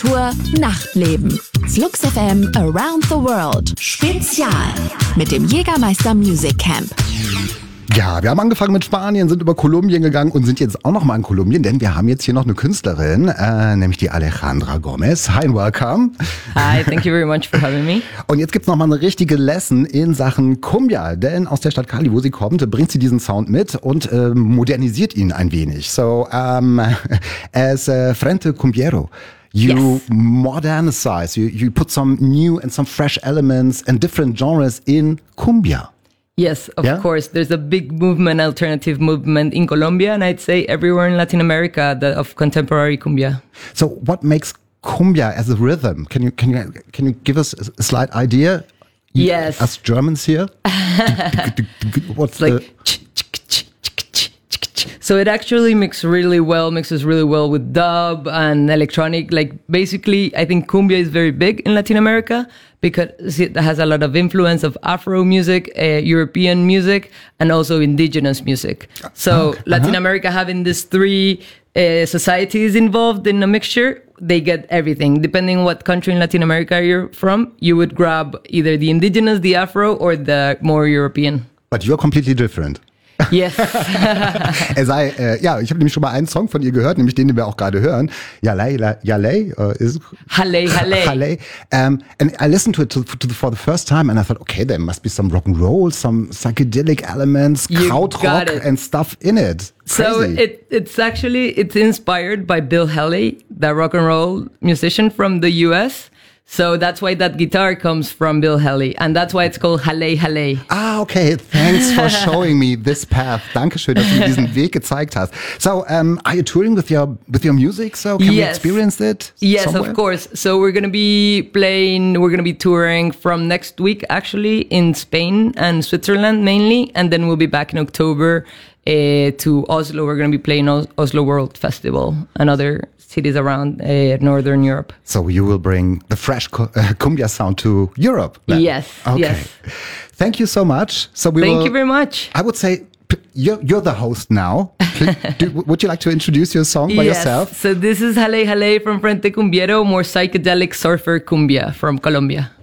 Kultur Nachtleben. Flux FM Around the World. Spezial mit dem Jägermeister Music Camp. Ja, wir haben angefangen mit Spanien, sind über Kolumbien gegangen und sind jetzt auch noch mal in Kolumbien, denn wir haben jetzt hier noch eine Künstlerin, nämlich die Alejandra Gomez. Hi and welcome. Hi, thank you very much for having me. Und jetzt gibt's noch mal eine richtige Lesson in Sachen Cumbia, denn aus der Stadt Cali, wo sie kommt, bringt sie diesen Sound mit und modernisiert ihn ein wenig. So, as Frente Cumbiero, you modernize, you put some new and some fresh elements and different genres in Cumbia. Yes, of course. There's a big movement, alternative movement in Colombia, and I'd say everywhere in Latin America of contemporary cumbia. So, what makes cumbia as a rhythm? Can you give us a slight idea? Yes. Us Germans here. What's like? So it actually mixes really well with dub and electronic. Like basically, I think cumbia is very big in Latin America because it has a lot of influence of Afro music, European music, and also indigenous music. So Latin America having these three societies involved in a mixture, they get everything. Depending on what country in Latin America you're from, you would grab either the indigenous, the Afro, or the more European. But you're completely different. Yes. Ich habe nämlich schon mal einen Song von ihr gehört, nämlich den wir auch gerade hören. Yalei, is Halle, Halle. Halle. And I listened to it for the first time and I thought, okay, there must be some rock and roll, some psychedelic elements, krautrock and stuff in it. Crazy. So it's inspired by Bill Haley, the rock and roll musician from the US. So that's why that guitar comes from Bill Haley. And that's why it's called Halle Halle. Ah, okay. Thanks for showing me this path. Dankeschön, dass du mir diesen Weg gezeigt hast. So, are you touring with your music? So can we experience it? Yes, somewhere? Of course. So we're going to be touring from next week, actually, in Spain and Switzerland mainly. And then we'll be back in October to Oslo. We're going to be playing Oslo World Festival and other cities around Northern Europe. So you will bring the fresh cumbia sound to Europe then? Yes, okay. Yes. Thank you so much. So Thank you very much. I would say you're the host now. Would you like to introduce your song by yourself? So this is Halle Halle from Frente Cumbiero, more psychedelic surfer cumbia from Colombia.